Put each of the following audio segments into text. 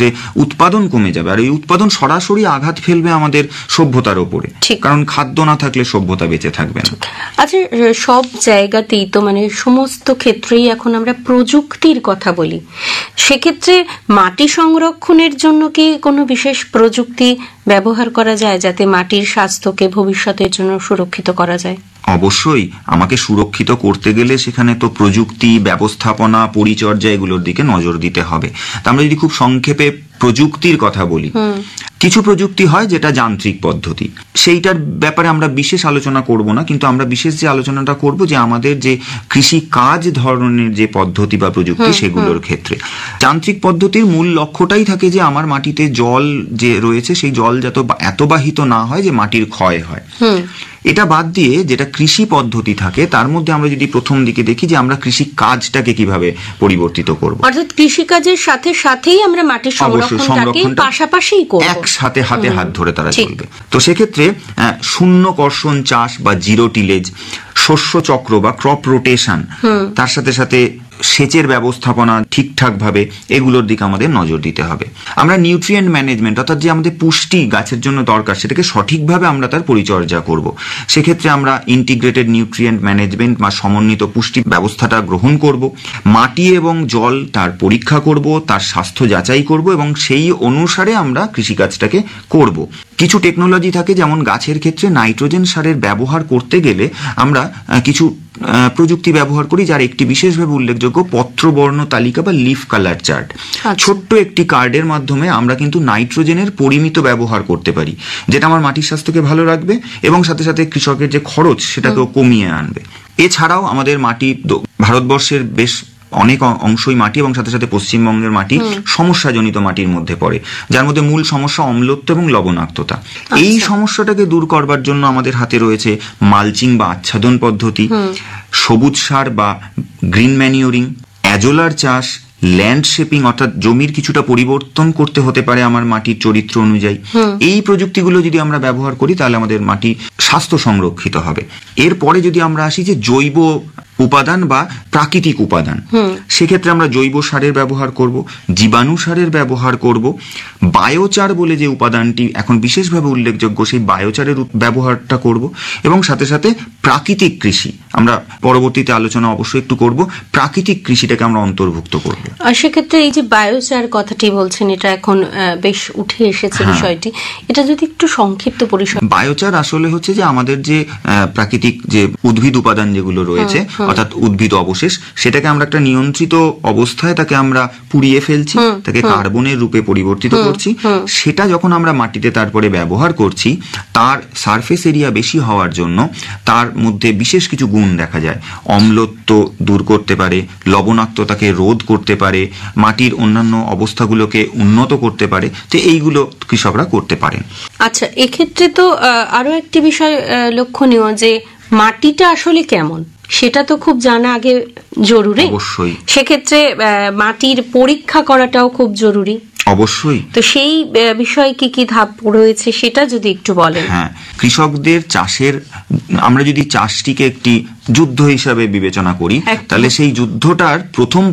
সেক্ষেত্রে উৎপাদন কমে যাবে, আর এই উৎপাদন সরাসরি আঘাত ফেলবে আমাদের সভ্যতার ওপরে, কারণ খাদ্য না থাকলে সভ্যতা বেঁচে থাকবে না। আচ্ছা, সব জায়গাতেই তো মানে সমস্ত ক্ষেত্রেই এখন আমরা প্রযুক্তির কথা বলি, সেক্ষেত্রে মাটি সংরক্ষণের জন্য কি কোনো বিশেষ প্রযুক্তি ব্যবহার করা যায় যাতে মাটির স্বাস্থ্যকে ভবিষ্যতের জন্য সুরক্ষিত করা যায়? অবশ্যই, আমাকে সুরক্ষিত করতে গেলে সেখানে তো প্রযুক্তি, ব্যবস্থাপনা, পরিচর্যা এগুলোর দিকে নজর দিতে হবে। তা আমরা যদি খুব সংক্ষেপে প্রযুক্তির কথা বলি, কিছু প্রযুক্তি হয় যেটা যান্ত্রিক পদ্ধতি, সেইটার ব্যাপারে আমরা বিশেষ আলোচনা করব না, কিন্তু আমরা বিশেষ যে আলোচনাটা করব যে আমাদের যে কৃষি কাজ ধরনের যে পদ্ধতি বা প্রযুক্তি সেগুলোর ক্ষেত্রে যান্ত্রিক পদ্ধতির মূল লক্ষ্যটাই থাকে যে আমার মাটিতে জল যে রয়েছে সেই জল যাতে এত বাহিত না হয় যে মাটির ক্ষয় হয়। এটা বাদ দিয়ে যেটা কৃষি পদ্ধতি থাকে তার মধ্যে আমরা যদি প্রথম দিকে দেখি যে আমরা কৃষি কাজটাকে কিভাবে পরিবর্তিত করব, অর্থাৎ কৃষি কাজের সাথে সাথেই আমরা মাটির সংরক্ষণটাকে পাশাপাশি করব, একসাথে হাতে হাত ধরে তারা চলবে। তো সেক্ষেত্রে শূন্য কর্ষণ চাষ বা জিরো টিলেজ, শস্য চক্র বা ক্রপ রোটেশন, তার সাথে সাথে সেচের ব্যবস্থাপনা ঠিকঠাক ভাবে, এগুলোর দিকে আমাদের নজর দিতে হবে। আমরা নিউট্রিয়েন্ট ম্যানেজমেন্ট, অর্থাৎ যে আমাদের পুষ্টি গাছের জন্য দরকার সেটাকে সঠিকভাবে আমরা তার পরিচর্যা করব। সেক্ষেত্রে আমরা ইন্টিগ্রেটেড নিউট্রিয়েন্ট ম্যানেজমেন্ট বা সমন্বিত পুষ্টি ব্যবস্থাটা গ্রহণ করব। মাটি এবং জল তার পরীক্ষা করব, তার স্বাস্থ্য যাচাই করব এবং সেই অনুসারে আমরা কৃষিকাজটাকে করব। কিছু টেকনোলজি থাকে, যেমন গাছের ক্ষেত্রে নাইট্রোজেন সারের ব্যবহার করতে গেলে আমরা কিছু প্রযুক্তি ব্যবহার করি, যার একটি বিশেষভাবে উল্লেখযোগ্য পত্রবর্ণ তালিকা বা লিফ কালার চার্ট। ছোট্ট একটি কার্ডের মাধ্যমে আমরা কিন্তু নাইট্রোজেনের পরিমিত ব্যবহার করতে পারি, যেটা আমার মাটির স্বাস্থ্যকে ভালো রাখবে এবং সাথে সাথে কৃষকের যে খরচ সেটাকেও কমিয়ে আনবে। এছাড়াও আমাদের মাটি, ভারতবর্ষের বেশ অনেক অংশই মাটি এবং সাথে সাথে পশ্চিমবঙ্গের মাটি সমস্যাজনিত মাটির মধ্যে পড়ে, যার মধ্যে মূল সমস্যা অম্লত্ব এবং লবণাক্ততা। এই সমস্যাটাকে দূর করবার জন্য আমাদের হাতে রয়েছে মালচিং বা আচ্ছাদন পদ্ধতি, সবুজ সার বা গ্রিন ম্যানিওরিং, অ্যাজোলার চাষ, ল্যান্ডশেপিং, অর্থাৎ জমির কিছুটা পরিবর্তন করতে হতে পারে আমার মাটির চরিত্র অনুযায়ী। এই প্রযুক্তিগুলো যদি আমরা ব্যবহার করি তাহলে আমাদের মাটি স্বাস্থ্য সংরক্ষিত হবে। এরপরে যদি আমরা আসি যে জৈব উপাদান বা প্রাকৃতিক উপাদান, সেক্ষেত্রে আমরা জৈব সারের ব্যবহার করব, জীবাণু সারের ব্যবহার করব, বায়োচার বলে যে উপাদানটি এখন বিশেষভাবে উল্লেখযোগ্য সেই বায়োচারের ব্যবহারটা করব এবং সাথে সাথে প্রাকৃতিক কৃষি, আমরা পরবর্তীতে আলোচনা অবশ্যই একটু করব, প্রাকৃতিক কৃষিটাকে আমরা অন্তর্ভুক্ত করব। আর সেক্ষেত্রে এই যে বায়োচার কথাটি বলছেন, এটা এখন বেশ উঠে এসেছে বিষয়টি, এটা যদি একটু সংক্ষিপ্ত পরিসর। বায়োচার আসলে হচ্ছে যে আমাদের যে প্রাকৃতিক যে উদ্ভিদ উপাদান যেগুলো রয়েছে, অর্থাৎ উদ্ভিদ অবশেষ, সেটাকে আমরা একটা নিয়ন্ত্রিত অবস্থায় তাকে আমরা পুড়িয়ে ফেলছি, তাকে কার্বনের রূপে পরিবর্তিত করছি। সেটা যখন আমরা মাটিতে তারপরে ব্যবহার করছি, তার সারফেস এরিয়া বেশি হওয়ার জন্য তার মধ্যে বিশেষ কিছু গুণ দেখা যায়। অম্লত্ব দূর করতে পারে, লবণাক্ততাকে রোধ করতে পারে, মাটির অন্যান্য অবস্থাগুলোকে উন্নত করতে পারে। তো এইগুলো কৃষকরা করতে পারেন। আচ্ছা, এক্ষেত্রে তো আরো একটি বিষয় লক্ষণীয় যে মাটিটা আসলে কেমন সেটা তো খুব জানা আগে জরুরি। অবশ্যই। সেক্ষেত্রে মাটির পরীক্ষা করাটাও খুব জরুরি। অবশ্যই। তো সেই বিষয়ে কি কি ধাপ রয়েছে সেটা যদি একটু বলেন। হ্যাঁ, কৃষকদের চাষের, আমরা যদি চাষটিকে একটি যুদ্ধ হিসাবে বিবেচনা করি, তাহলে সেই যুদ্ধটার প্রথম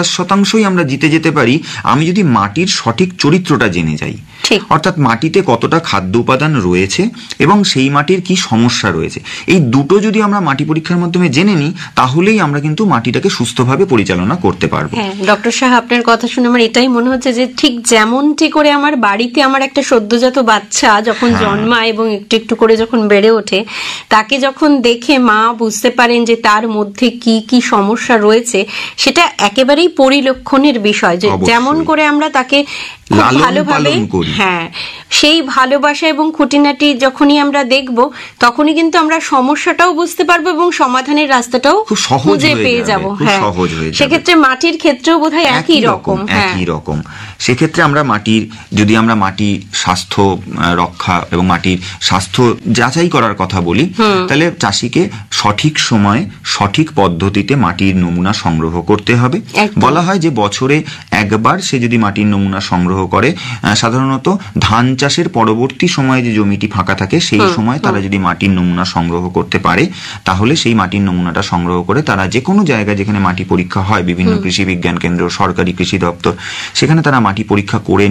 50% আমরা জিতে যেতে পারি আমি যদি মাটির সঠিক চরিত্রটা জেনে যাই। অর্থাৎ মাটিতে কতটা খাদ্য উপাদান রয়েছে এবং সেই মাটির কি সমস্যা রয়েছে, এই দুটো যদি আমরা মাটি পরীক্ষার মাধ্যমে জেনে নিই তাহলেই আমরা কিন্তু মাটিটাকে সুস্থভাবে পরিচালনা করতে পারবো। হ্যাঁ ডক্টর সাহা, আপনার কথা শুনে আমার এটাই মনে হচ্ছে যে ঠিক যেমনটি করে আমার বাড়িতে আমার একটা সদ্যজাত বাচ্চা যখন জন্মায় এবং একটু একটু করে যখন বেড়ে ওঠে, তাকে যখন দেখে মা বুঝতে পারেন যে তার মধ্যে কি কি সমস্যা রয়েছে, সেটা একেবারেই পরিলক্ষণের বিষয়। যে যেমন করে আমরা তাকে ভালোভাবে, হ্যাঁ, সেই ভালোবাসা এবং খুঁটিনাটি যখনই আমরা দেখব তখনই কিন্তু আমরা সমস্যাটাও বুঝতে পারবো এবং সমাধানের রাস্তাটাও খুঁজে পেয়ে যাব। হ্যাঁ, সেক্ষেত্রে মাটির ক্ষেত্রেও বোধহয় একই রকম। সেক্ষেত্রে আমরা মাটির, যদি আমরা মাটির স্বাস্থ্য রক্ষা এবং মাটির স্বাস্থ্য যাচাই করার কথা বলি, তাহলে চাষিকে সঠিক সময়ে সঠিক পদ্ধতিতে মাটির নমুনা সংগ্রহ করতে হবে। বলা হয় যে বছরে একবার সে যদি মাটির নমুনা সংগ্রহ করে, সাধারণত ধান চাষের পরবর্তী সময়ে যে জমিটি ফাঁকা থাকে সেই সময় তারা যদি মাটির নমুনা সংগ্রহ করতে পারে, তাহলে সেই মাটির নমুনাটা সংগ্রহ করে তারা যে কোনো জায়গায় যেখানে মাটি পরীক্ষা হয়, বিভিন্ন কৃষি বিজ্ঞান কেন্দ্র, সরকারি কৃষি দপ্তর, সেখানে তারা মাটি পরীক্ষা করে